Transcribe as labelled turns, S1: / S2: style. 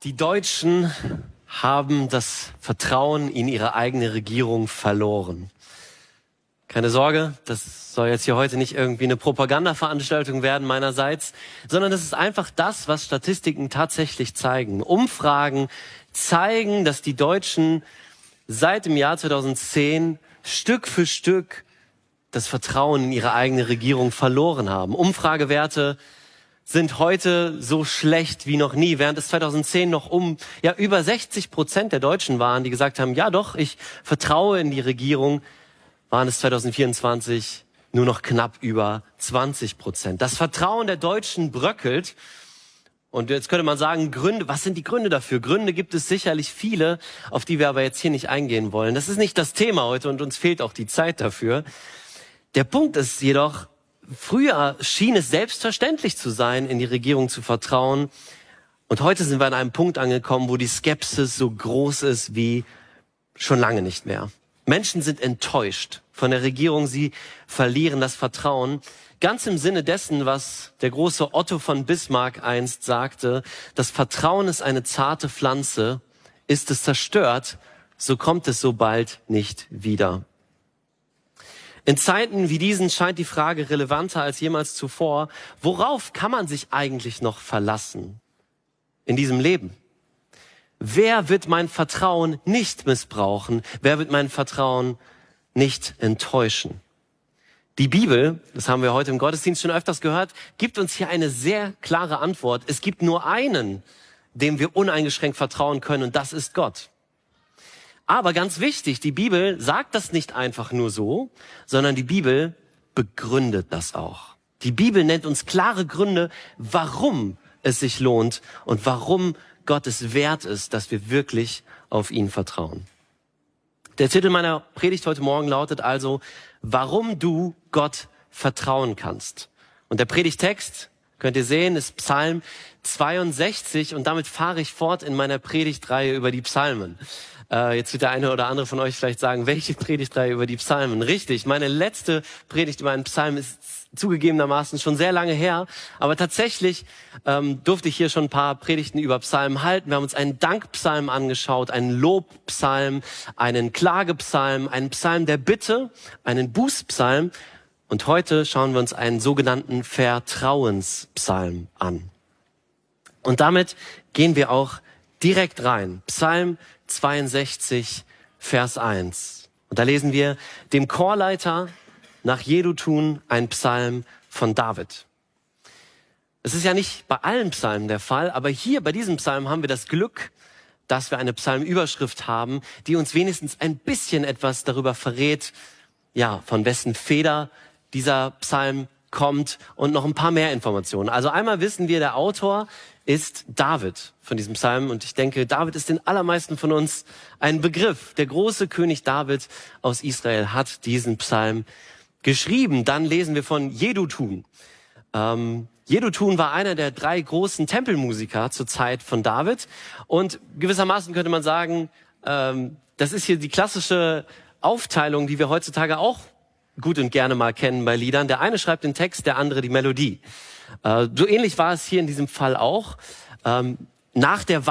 S1: Die Deutschen haben das Vertrauen in ihre eigene Regierung verloren. Keine Sorge, das soll jetzt hier heute nicht irgendwie eine Propagandaveranstaltung werden meinerseits, sondern das ist einfach das, was Statistiken tatsächlich zeigen. Umfragen zeigen, dass die Deutschen seit dem Jahr 2010 Stück für Stück das Vertrauen in ihre eigene Regierung verloren haben. Umfragewerte sind heute so schlecht wie noch nie, während es 2010 noch über 60% der Deutschen waren, die gesagt haben, ja doch, ich vertraue in die Regierung, waren es 2024 nur noch knapp über 20%. Das Vertrauen der Deutschen bröckelt. Und jetzt könnte man sagen, Gründe, was sind die Gründe dafür? Gründe gibt es sicherlich viele, auf die wir aber jetzt hier nicht eingehen wollen. Das ist nicht das Thema heute und uns fehlt auch die Zeit dafür. Der Punkt ist jedoch, früher schien es selbstverständlich zu sein, in die Regierung zu vertrauen. Und heute sind wir an einem Punkt angekommen, wo die Skepsis so groß ist wie schon lange nicht mehr. Menschen sind enttäuscht von der Regierung, sie verlieren das Vertrauen. Ganz im Sinne dessen, was der große Otto von Bismarck einst sagte, das Vertrauen ist eine zarte Pflanze, ist es zerstört, so kommt es so bald nicht wieder. In Zeiten wie diesen scheint die Frage relevanter als jemals zuvor. Worauf kann man sich eigentlich noch verlassen in diesem Leben? Wer wird mein Vertrauen nicht missbrauchen? Wer wird mein Vertrauen nicht enttäuschen? Die Bibel, das haben wir heute im Gottesdienst schon öfters gehört, gibt uns hier eine sehr klare Antwort. Es gibt nur einen, dem wir uneingeschränkt vertrauen können, und das ist Gott. Aber ganz wichtig, die Bibel sagt das nicht einfach nur so, sondern die Bibel begründet das auch. Die Bibel nennt uns klare Gründe, warum es sich lohnt und warum Gott es wert ist, dass wir wirklich auf ihn vertrauen. Der Titel meiner Predigt heute Morgen lautet also, warum du Gott vertrauen kannst. Und der Predigtext, könnt ihr sehen, ist Psalm 62 und damit fahre ich fort in meiner Predigtreihe über die Psalmen. Jetzt wird der eine oder andere von euch vielleicht sagen, welche Predigtreihe über die Psalmen? Richtig, meine letzte Predigt über einen Psalm ist zugegebenermaßen schon sehr lange her, aber tatsächlich durfte ich hier schon ein paar Predigten über Psalmen halten. Wir haben uns einen Dankpsalm angeschaut, einen Lobpsalm, einen Klagepsalm, einen Psalm der Bitte, einen Bußpsalm und heute schauen wir uns einen sogenannten Vertrauenspsalm an. Und damit gehen wir auch direkt rein. Psalm 62, Vers 1. Und da lesen wir, dem Chorleiter nach Jedutun ein Psalm von David. Es ist ja nicht bei allen Psalmen der Fall, aber hier bei diesem Psalm haben wir das Glück, dass wir eine Psalmüberschrift haben, die uns wenigstens ein bisschen etwas darüber verrät, ja, von wessen Feder dieser Psalm kommt und noch ein paar mehr Informationen. Also einmal wissen wir, der Autor ist David von diesem Psalm und ich denke, David ist den allermeisten von uns ein Begriff. Der große König David aus Israel hat diesen Psalm geschrieben. Dann lesen wir von Jedutun. Jedutun war einer der 3 großen Tempelmusiker zur Zeit von David und gewissermaßen könnte man sagen, das ist hier die klassische Aufteilung, die wir heutzutage auch gut und gerne mal kennen bei Liedern. Der eine schreibt den Text, der andere die Melodie. So ähnlich war es hier in diesem Fall auch. Nach der